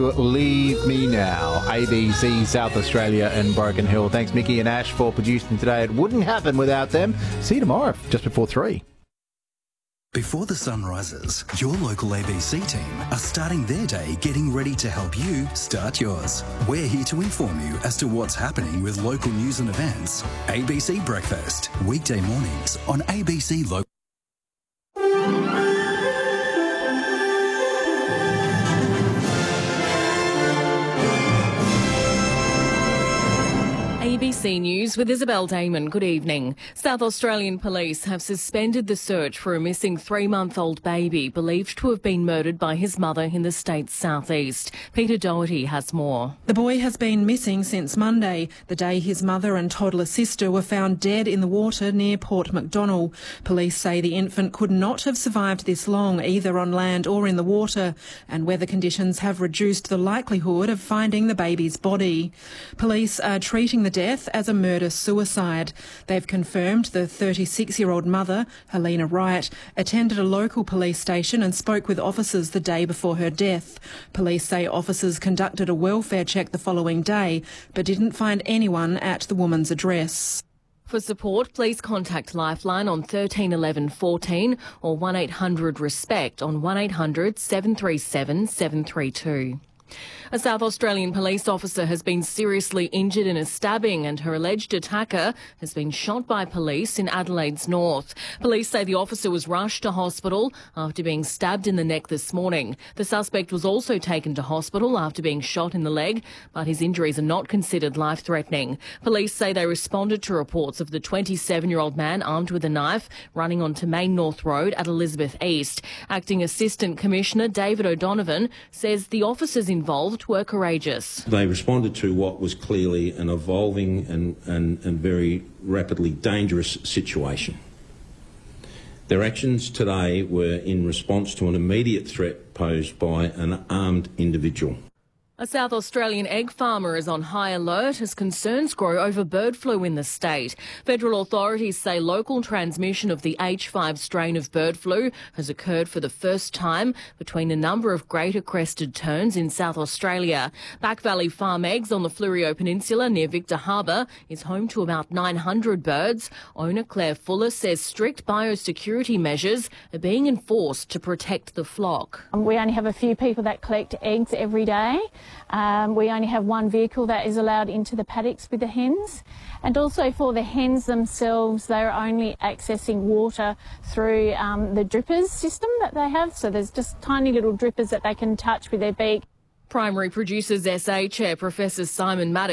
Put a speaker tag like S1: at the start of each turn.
S1: Leave Me Now, ABC South Australia and Broken Hill. Thanks Mickey and Ash for producing today. It wouldn't happen without them. See you tomorrow, just before 3.
S2: Before the sun rises, your local ABC team are starting their day getting ready to help you start yours. We're here to inform you as to what's happening with local news and events. ABC Breakfast, weekday mornings on ABC Local.
S3: ABC News with Isabel Damon. Good evening. South Australian police have suspended the search for a missing 3-month-old baby believed to have been murdered by his mother in the state's southeast. Peter Doherty has more.
S4: The boy has been missing since Monday, the day his mother and toddler sister were found dead in the water near Port Macdonnell. Police say the infant could not have survived this long, either on land or in the water, and weather conditions have reduced the likelihood of finding the baby's body. Police are treating the death as a murder-suicide. They've confirmed the 36-year-old mother, Helena Wright, attended a local police station and spoke with officers the day before her death. Police say officers conducted a welfare check the following day, but didn't find anyone at the woman's address.
S3: For support, please contact Lifeline on 13 11 14 or 1800 RESPECT on 1800 737 732. A South Australian police officer has been seriously injured in a stabbing and her alleged attacker has been shot by police in Adelaide's north. Police say the officer was rushed to hospital after being stabbed in the neck this morning. The suspect was also taken to hospital after being shot in the leg, but his injuries are not considered life-threatening. Police say they responded to reports of the 27-year-old man armed with a knife running onto Main North Road at Elizabeth East. Acting Assistant Commissioner David O'Donovan says the officers involved were courageous.
S5: They responded to what was clearly an evolving and very rapidly dangerous situation. Their actions today were in response to an immediate threat posed by an armed individual.
S3: A South Australian egg farmer is on high alert as concerns grow over bird flu in the state. Federal authorities say local transmission of the H5 strain of bird flu has occurred for the first time between a number of greater crested terns in South Australia. Back Valley Farm Eggs on the Fleurieu Peninsula near Victor Harbour is home to about 900 birds. Owner Claire Fuller says strict biosecurity measures are being enforced to protect the flock.
S6: We only have a few people that collect eggs every day. We only have one vehicle that is allowed into the paddocks with the hens, and also for the hens themselves, they're only accessing water through the drippers system that they have, so there's just tiny little drippers that they can touch with their beak.
S3: Primary Producers SA Chair Professor Simon Maddox